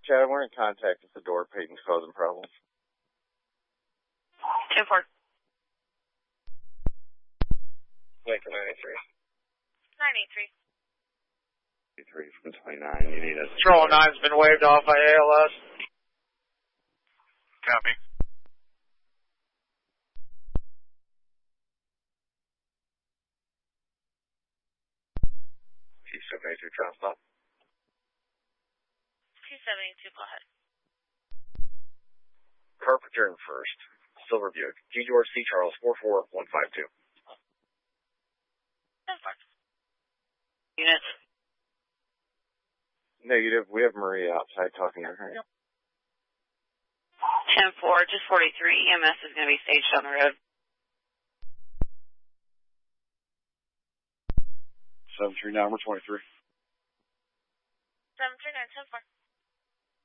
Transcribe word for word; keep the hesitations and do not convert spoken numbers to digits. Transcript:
Chad, we're in contact with the door. Peyton's causing problems. ten four. Lincoln ninety-three. nine eight three. ninety-three from twenty-nine. You need us. Control nine's been waved off by A L S. Copy. T seventy-two, trying to stop. T seventy-two, go ahead. Carpenter in first. Silver Buick. G. George C. Charles, four four one five two. ten four. Units. Negative. We have Maria outside talking to her. ten four, just forty-three. E M S is going to be staged on the road. seven three nine, we're twenty-three. seven three nine, ten four.